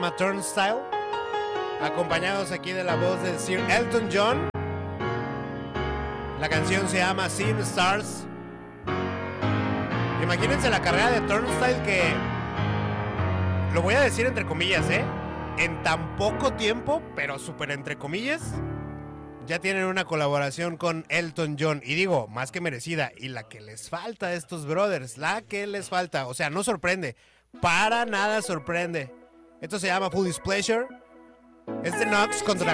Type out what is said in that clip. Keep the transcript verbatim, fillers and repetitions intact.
llama Turnstile, acompañados aquí de la voz de Sir Elton John. La canción se llama Seeing Stars. Imagínense la carrera de Turnstile, que lo voy a decir entre comillas, ¿eh? En tan poco tiempo, pero súper entre comillas, ya tienen una colaboración con Elton John. Y digo, más que merecida. Y la que les falta a estos brothers, la que les falta. O sea, no sorprende. Para nada sorprende. Esto se llama Full Displeasure. Es de Knox contra